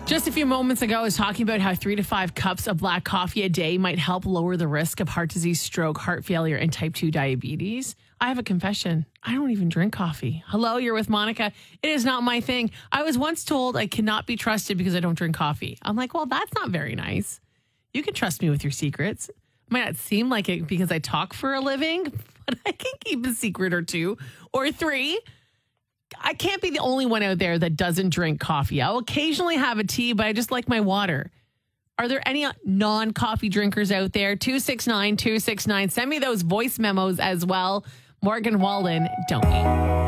Just a few moments ago, I was talking about how 3 to 5 cups of black coffee a day might help lower the risk of heart disease, stroke, heart failure, and type 2 diabetes. I have a confession. I don't even drink coffee. Hello, you're with Monica. It is not my thing. I was once told I cannot be trusted because I don't drink coffee. I'm like, well, that's not very nice. You can trust me with your secrets. Might not seem like it because I talk for a living, but I can keep a secret or two or three. I can't be the only one out there that doesn't drink coffee. I'll occasionally have a tea, but I just like my water. Are there any non-coffee drinkers out there? 269-269. Send me those voice memos as well. Morgan Wallen, don't eat.